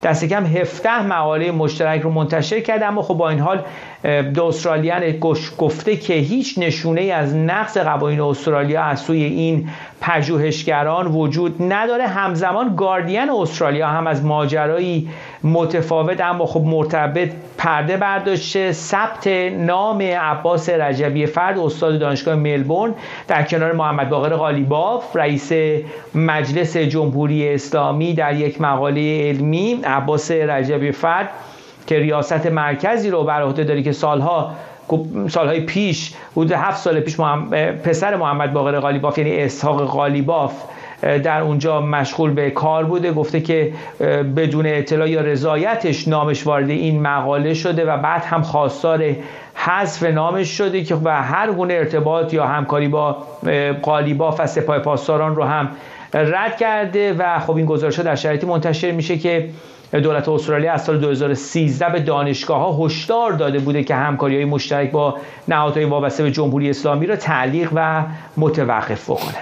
دست کم 17 مقاله مشترک رو منتشر کرده، اما خب با این حال دو استرالیان گفته که هیچ نشونه از نقض قوانین استرالیا از سوی این پژوهشگران وجود نداره. همزمان گاردین استرالیا هم از ماجرایی متفاوت اما خب مرتبط پرده برداشته. ثبت نام عباس رجبی فرد، استاد دانشگاه ملبورن، در کنار محمد باقر قالیباف رئیس مجلس جمهوری اسلامی در یک مقاله علمی. عباس رجبی فرد که ریاست مرکزی رو بر عهده داره که سالهای پیش، حدود 7 سال پیش، پسر محمد باقر قالیباف یعنی اسحاق قالیباف در اونجا مشغول به کار بوده. گفته که بدون اطلاع یا رضایتش نامش وارد این مقاله شده و بعد هم خواستار حذف نامش شده که و هر گونه ارتباط یا همکاری با قالیباف و سپاه پاسداران رو هم رد کرده. و خب این گزارش‌ها در شرایطی منتشر میشه که دولت استرالیا از سال 2013 به دانشگاه‌ها هشدار داده بوده که همکاری‌های مشترک با نهادهای وابسته به جمهوری اسلامی را تعلیق و متوقف بکنه.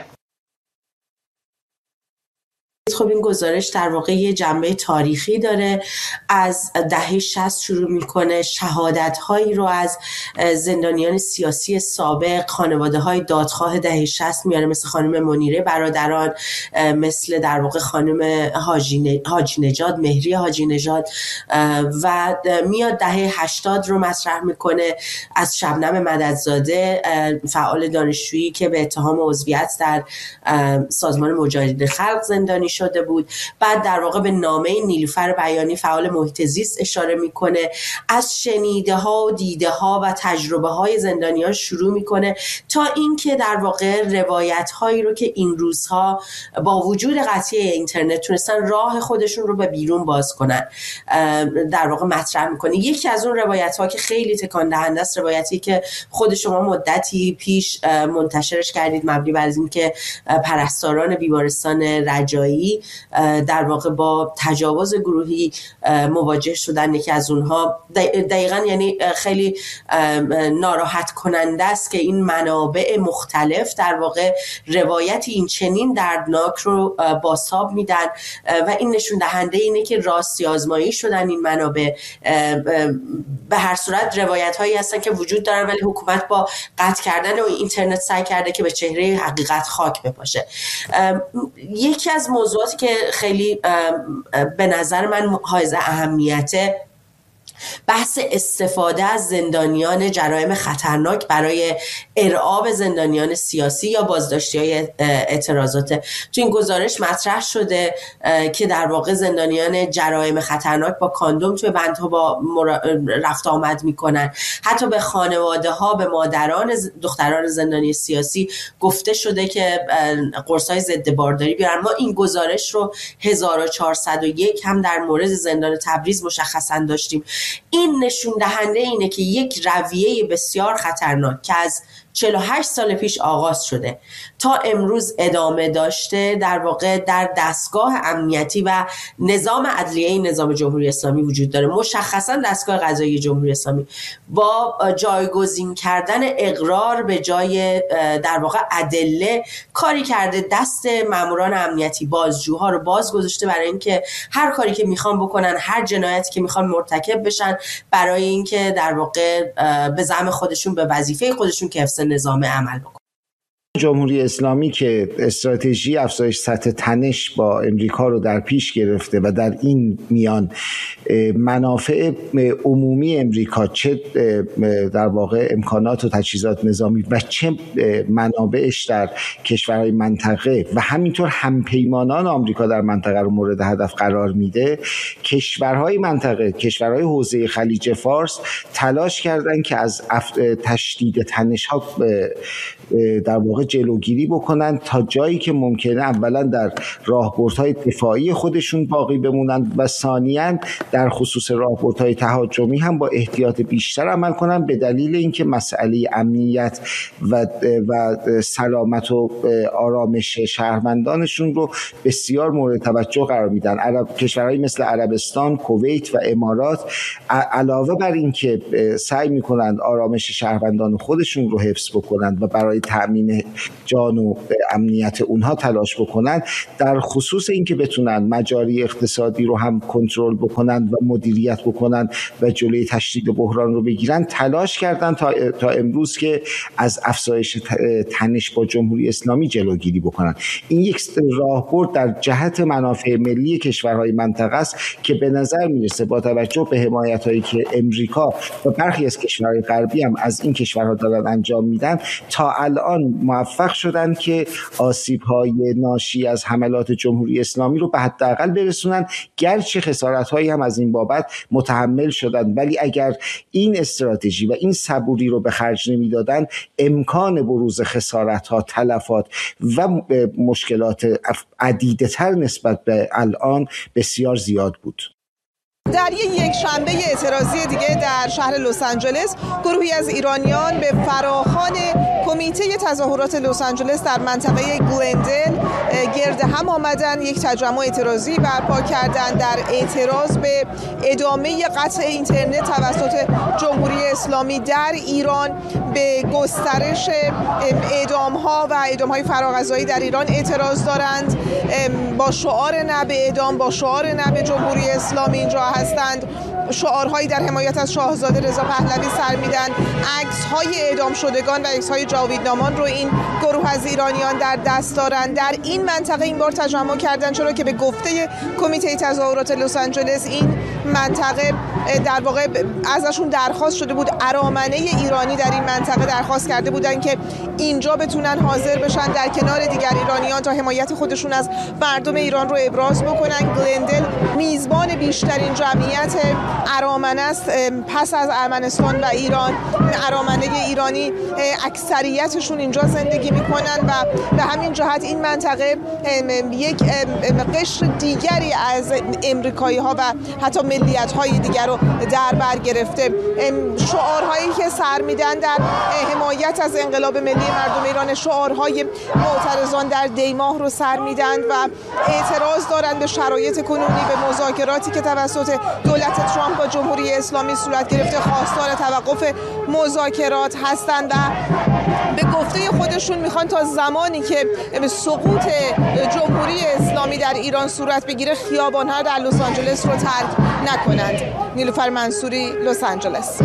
خب این گزارش در واقع یه جنبه تاریخی داره. از دهه 60 شروع میکنه، شهادت‌هایی رو از زندانیان سیاسی سابق، خانواده‌های دادخواه دهه 60 میاره، مثل خانم منیره برادران، مثل در واقع خانم حاجی نژاد، مهری حاجی نژاد، و میاد دهه 80 رو مطرح میکنه از شبنم مددزاده، فعال دانشجویی که به اتهام عضویت در سازمان مجاهدین خلق زندانی شده بود. بعد در واقع به نامه نیلوفر بیانی، فعال محیط زیست، اشاره میکنه. از شنیده ها و دیده ها و تجربه های زندانیان شروع میکنه تا اینکه در واقع روایت هایی رو که این روزها با وجود قطعی اینترنت تونستن راه خودشون رو به بیرون باز کنن در واقع مطرح میکنه. یکی از اون روایت ها که خیلی تکان دهنده است، روایتی که خود شما مدتی پیش منتشرش کردید، مبنی بر اینکه پرستاران بیمارستان رجایی در واقع با تجاوز گروهی مواجه شدن. یکی از اونها دقیقاً یعنی خیلی ناراحت کننده است که این منابع مختلف در واقع روایت این چنین دردناک رو بازتاب میدن و این نشون دهنده اینه که راستی آزمایی شدن این منابع. به هر صورت روایت هایی هستن که وجود دارن ولی حکومت با قطع کردن و اینترنت سعی کرده که به چهره حقیقت خاک بپاشه. یکی از موضوعاتی که خیلی به نظر من حائز اهمیته، بحث استفاده از زندانیان جرایم خطرناک برای ارعاب زندانیان سیاسی یا بازداشتی‌های اعتراضات. تو این گزارش مطرح شده که در واقع زندانیان جرایم خطرناک با کاندوم توی بندها با رفت آمد میکنن. حتی به خانواده ها، به مادران دختران زندانی سیاسی گفته شده که قرصای ضد بارداری بیارن. ما این گزارش رو 1401 هم در مورد زندان تبریز مشخصا داشتیم. این نشون دهنده اینه که یک رویه بسیار خطرناک که از 48 سال پیش آغاز شده تا امروز ادامه داشته، در واقع در دستگاه امنیتی و نظام عدلیه نظام جمهوری اسلامی وجود داره. مشخصا دستگاه قضایی جمهوری اسلامی با جایگزین کردن اقرار به جای در واقع ادله کاری کرده دست ماموران امنیتی، بازجوها رو باز گذاشته برای اینکه هر کاری که میخوان بکنن، هر جنایتی که میخوان مرتکب بشن، برای اینکه در واقع به زعم خودشون، به وظیفه خودشون که حفظ نظام عمل بکنن. جمهوری اسلامی که استراتژی افزایش سطح تنش با امریکا رو در پیش گرفته و در این میان منافع عمومی امریکا، چه در واقع امکانات و تجهیزات نظامی و چه منابعش در کشورهای منطقه و همینطور همپیمانان آمریکا در منطقه رو مورد هدف قرار میده، کشورهای منطقه، کشورهای حوزه خلیج فارس تلاش کردن که از تشدید تنش ها در واقع جلوگیری بکنن تا جایی که ممکنه اولا در راهبردهای دفاعی خودشون باقی بمونن و ثانیاً در در خصوص راهبردهای تهاجمی هم با احتیاط بیشتر عمل کنن، به دلیل اینکه مسئله امنیت و سلامت و آرامش شهروندانشون رو بسیار مورد توجه قرار میدن. کشورهایی مثل عربستان، کویت و امارات علاوه بر اینکه سعی میکنن آرامش شهروندان خودشون رو حفظ بکنن و برای تأمین جان و امنیت اونها تلاش بکنن، در خصوص اینکه بتونن مجاری اقتصادی رو هم کنترل بکنن و مدیریت بکنن و جلوی تشدید بحران رو بگیرن، تلاش کردن تا امروز که از افزایش تنش با جمهوری اسلامی جلوگیری بکنن. این یک راهبرد در جهت منافع ملی کشورهای منطقه است که به نظر میرسه با توجه به حمایت‌هایی که امریکا و برخی از کشورهای غربی هم از این کشورها دارن انجام میدن، تا الان موفق شدن که آسیب‌های ناشی از حملات جمهوری اسلامی رو به حداقل برسونن، گرچه خسارت‌هایی هم از این بابت متحمل شدن. ولی اگر این استراتژی و این صبوری رو به خرج نمیدادن، امکان بروز خسارت‌ها، تلفات و مشکلات عدیدتر نسبت به الان بسیار زیاد بود. در یک شنبه اعتراضی دیگه در شهر لس آنجلس، گروهی از ایرانیان به فراخوان کمیته تظاهرات لس آنجلس در منطقه گلندل گرد هم آمدن، یک تجمع اعتراضی برپا کردند در اعتراض به ادامه قطع اینترنت توسط جمهوری اسلامی در ایران، به گسترش اعدام‌ها و اعدام‌های فراغذایی در ایران اعتراض دارند. با شعار نه به اعدام، با شعار نه به جمهوری اسلامی اینجا هستند. شعارهایی در حمایت از شاهزاده رضا پهلوی سر میدن. عکس‌های اعدام شدگان و عکس‌های جاویدنامان رو این گروه از ایرانیان در دست دارند. در این منطقه این بار تجمع کردن، چرا که به گفته کمیته تظاهرات لس آنجلس این منطقه در واقع ازشون درخواست شده بود، ارامنه ایرانی در این منطقه درخواست کرده بودن که اینجا بتونن حاضر بشن در کنار دیگر ایرانیان تا حمایت خودشون از مردم ایران رو ابراز بکنن. گلندل میزبان بیشترین جمعیت ارامنه است پس از ارمنستان و ایران. ارامنه ایرانی اکثریتشون اینجا زندگی میکنن و به همین جهت این منطقه یک قشر دیگری از امریکایی ها و حتی ملیت های دیگر رو در بر گرفته. شعارهایی که سر میدن در حمایت از انقلاب ملی مردم ایران، شعارهای معترضان در دیماه رو سر میدن و اعتراض دارن به شرایط کنونی، به مذاکراتی که توسط دولت ترامپ با جمهوری اسلامی صورت گرفته. خواستار توقف مذاکرات هستند و به گفته خودشون میخوان تا زمانی که سقوط جمهوری اسلامی در ایران صورت بگیره خیابان‌ها در لس آنجلس رو ترک نکنند. نیلوفر منصوری، لس آنجلس.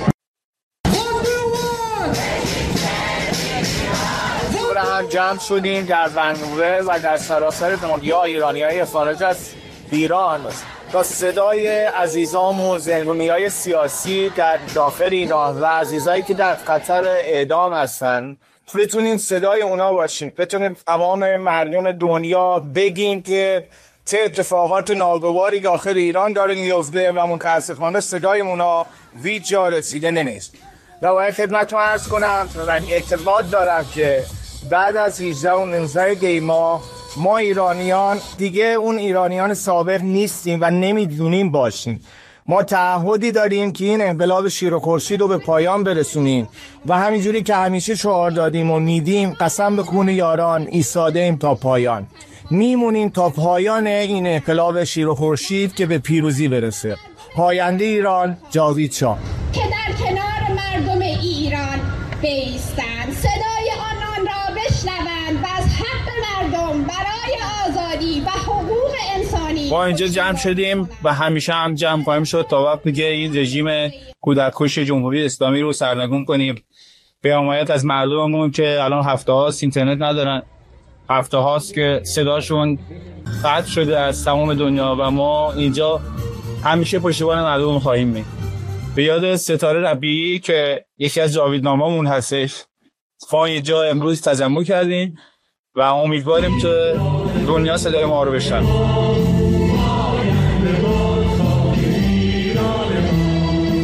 هم جمع شدیم در ونکوور و در سراسر دنیا ایرانی‌های خارج از ایران تا صدای عزیزان و زندانیای سیاسی در داخل ایران و عزیزایی که در خطر اعدام هستن بتونیم صدای اونا باشیم، بتونیم تمام مردم دنیا بگیم که چه اتفاقات ناگواری داخل ایران داره میفته و متاسفانه صدای اونا هیچ جا رسیده نیست. و باید خدمتتون عرض کنم و اعتقاد دارم که بعد از 18 و 19 دیما ما ایرانیان دیگه اون ایرانیان سابق نیستیم و نمیدونیم باشیم. ما تعهدی داریم که این انقلاب شیر و خورشید رو به پایان برسونیم و همینجوری که همیشه شعار دادیم و میدیم، قسم به خون یاران ایستادیم تا پایان، میمونیم تا پایان این انقلاب شیر و خورشید که به پیروزی برسه. پاینده ایران، جاوید شاه. که در کنار مردم ایران بایستند، صدای آنان را بشنوند و از حق مردم برای آزادی و حقوق انسانی. ما اینجا جمع شدیم و همیشه هم جمع خواهیم شد تا وقتی که این رژیم کودککش جمهوری اسلامی رو سرنگون کنیم. به حمایت از مردممون که الان هفته هاست اینترنت ندارن، هفته هاست که صداشون قطع شده از تمام دنیا و ما اینجا همیشه پشتیبان مردم خواهیم بود. به یاد ستاره ربیعی که یکی از جاویدنامه‌مون هستش، ما اینجا امروز تجمع کردیم و امیدواریم که دنیا صدای ما رو بشنوه.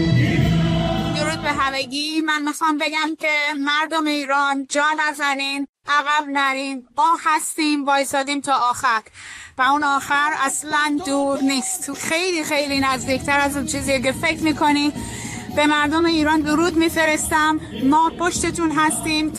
درود به همگی. من میخوام بگم که مردم ایران جا نزنین، عقب نرین، ما هستیم، وایسادیم تا آخر و اون آخر اصلا دور نیست، خیلی خیلی نزدیکتر از اون چیزی که فکر میکنی. به مردم ایران درود میفرستم، ما پشتتون هستیم.